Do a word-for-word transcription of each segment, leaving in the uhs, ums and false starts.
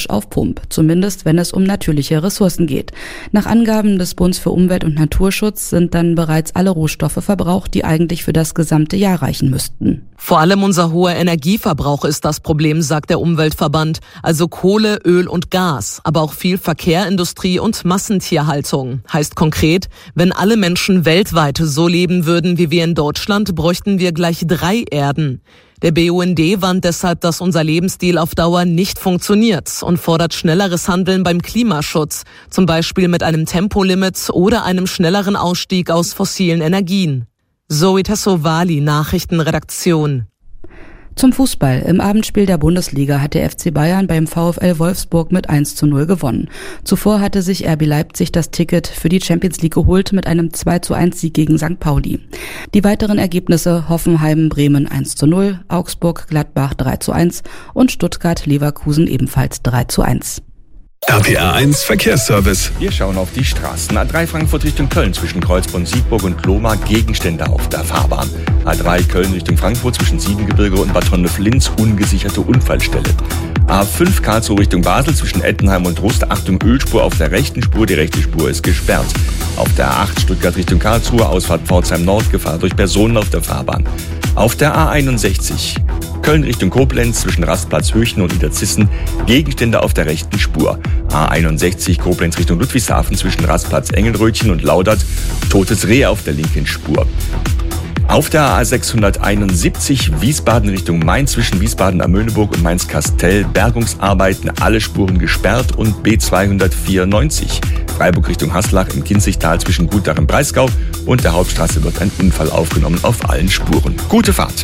auf Pump, zumindest wenn es um natürliche Ressourcen geht. Nach Angaben des Bundes für Umwelt und Naturschutz sind dann bereits alle Rohstoffe verbraucht, die eigentlich für das gesamte Jahr reichen müssten. Vor allem unser hoher Energieverbrauch ist das Problem, sagt der Umweltverband. Also Kohle, Öl und Gas, aber auch viel Verkehr, Industrie und Massentierhaltung. Heißt konkret, wenn alle Menschen weltweit so leben würden wie wir in Deutschland, bräuchten wir gleich drei Erden. Der B U N D warnt deshalb, dass unser Lebensstil auf Dauer nicht funktioniert und fordert schnelleres Handeln beim Klimaschutz, zum Beispiel mit einem Tempolimit oder einem schnelleren Ausstieg aus fossilen Energien. Zoe Tassovali, Nachrichtenredaktion. Zum Fußball. Im Abendspiel der Bundesliga hat der F C Bayern beim VfL Wolfsburg mit eins zu null gewonnen. Zuvor hatte sich R B Leipzig das Ticket für die Champions League geholt mit einem zwei zu eins Sieg gegen Sankt Pauli. Die weiteren Ergebnisse: Hoffenheim-Bremen eins zu null, Augsburg-Gladbach drei zu eins und Stuttgart-Leverkusen ebenfalls drei zu eins. R P R eins Verkehrsservice. Wir schauen auf die Straßen. A drei Frankfurt Richtung Köln zwischen Kreuzborn-Siegburg und Lohmar Gegenstände auf der Fahrbahn. A drei Köln Richtung Frankfurt zwischen Siebengebirge und Bad Honnef-Linz ungesicherte Unfallstelle. A fünf Karlsruhe Richtung Basel zwischen Ettenheim und Rust. Achtung, Ölspur auf der rechten Spur. Die rechte Spur ist gesperrt. Auf der A acht Stuttgart Richtung Karlsruhe Ausfahrt Pforzheim Nord. Gefahr durch Personen auf der Fahrbahn. Auf der A einundsechzig Köln Richtung Koblenz zwischen Rastplatz Höchen und Niederzissen Gegenstände auf der rechten Spur. A einundsechzig Koblenz Richtung Ludwigshafen zwischen Rastplatz Engelrötchen und Laudert totes Reh auf der linken Spur. Auf der A sechshunderteinundsiebzig Wiesbaden Richtung Mainz zwischen Wiesbaden am Möhneburg und Mainz-Kastell Bergungsarbeiten, alle Spuren gesperrt und B zweihundertvierundneunzig Freiburg Richtung Haslach im Kinzigtal zwischen Gutach im Breisgau und der Hauptstraße wird ein Unfall aufgenommen auf allen Spuren. Gute Fahrt!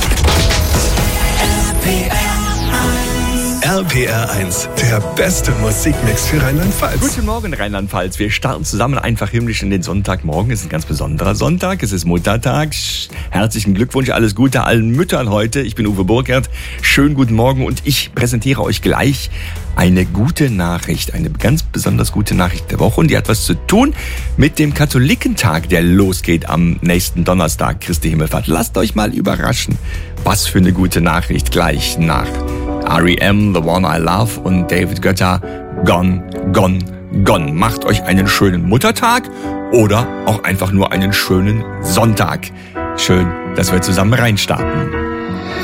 R P R eins, der beste Musikmix für Rheinland-Pfalz. Guten Morgen, Rheinland-Pfalz. Wir starten zusammen einfach himmlisch in den Sonntagmorgen. Es ist ein ganz besonderer Sonntag. Es ist Muttertag. Herzlichen Glückwunsch, alles Gute allen Müttern heute. Ich bin Uwe Burkhardt. Schönen guten Morgen und ich präsentiere euch gleich eine gute Nachricht, eine ganz besonders gute Nachricht der Woche. Und die hat was zu tun mit dem Katholikentag, der losgeht am nächsten Donnerstag, Christi Himmelfahrt. Lasst euch mal überraschen. Was für eine gute Nachricht gleich nach R E M, The One I Love und David Guetta, Gone, Gone, Gone. Macht euch einen schönen Muttertag oder auch einfach nur einen schönen Sonntag. Schön, dass wir zusammen reinstarten.